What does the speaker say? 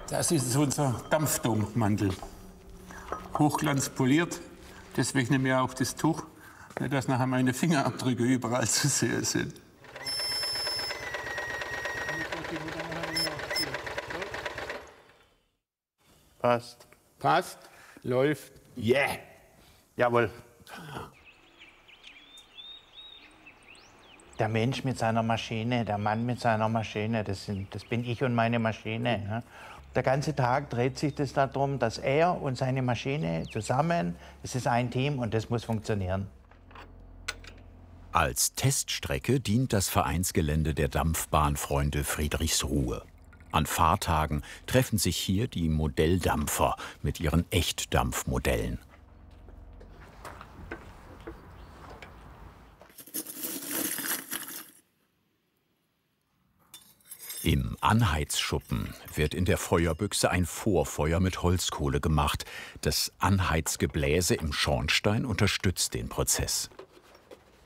Das ist unser Dampfdommantel. Hochglanzpoliert. Deswegen nehme ich auch das Tuch, nicht, dass nachher meine Fingerabdrücke überall zu sehen sind. Passt. Passt, läuft. Yeah! Jawohl. Der Mensch mit seiner Maschine, der Mann mit seiner Maschine, das bin ich und meine Maschine. Ne? Der ganze Tag dreht sich das darum, dass er und seine Maschine zusammen, das ist ein Team und das muss funktionieren. Als Teststrecke dient das Vereinsgelände der Dampfbahnfreunde Friedrichsruhe. An Fahrtagen treffen sich hier die Modelldampfer mit ihren Echtdampfmodellen. Im Anheizschuppen wird in der Feuerbüchse ein Vorfeuer mit Holzkohle gemacht. Das Anheizgebläse im Schornstein unterstützt den Prozess.